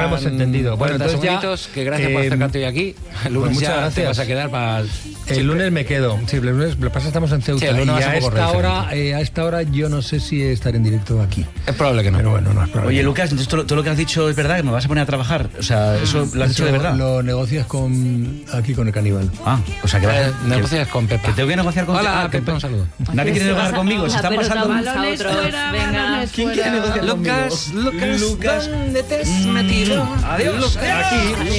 hemos entendido. Bueno, entonces ya... Que gracias por acercarte hoy aquí. El lunes muchas ya gracias. te vas a quedar para... El lunes me quedo. Sí, el lunes, lo que pasa es que estamos en Ceuta. Sí, el lunes y vas a esta hora yo no sé si estaré en directo aquí. Es probable que no. Pero bueno, no es probable. Oye, Lucas, entonces todo lo que has dicho es verdad, que me vas a poner a trabajar. O sea, eso lo has dicho de verdad. Lo negocias aquí con el caníbal. Ah, o sea, que negocias con Pepa. Que tengo que negociar con Hola, Pepa, un saludo. Nadie quiere negociar conmigo, se están pasando. Venga. ¿Quién quiere negociar conmigo? Lucas, ¿dónde te has metido? Adiós. Lucas. Aquí.